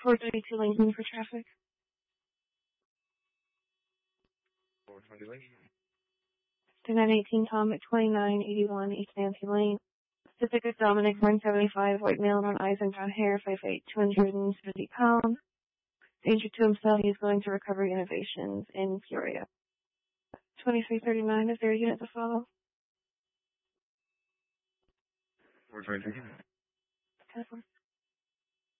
432 Lincoln for traffic. 420 Lincoln. 2918 Tom at 2981 East Nancy Lane. Pacific Dominic 175, white male, on eyes and brown hair, 5'8", 270 pounds. Danger to himself, he is going to Recovery Innovations in Peoria. 2339, is there a unit to follow? 423. 10-4.